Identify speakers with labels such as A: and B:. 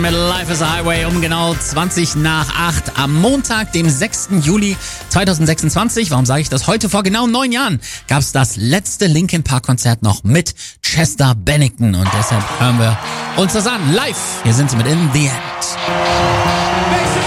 A: Mit Life is a Highway um genau 20 nach 8 am Montag, dem 6. Juli 2026. Warum sage ich das? Heute vor genau 9 Jahren gab es das letzte Linkin Park Konzert noch mit Chester Bennington und deshalb hören wir uns das an. Live, hier sind sie mit In the End.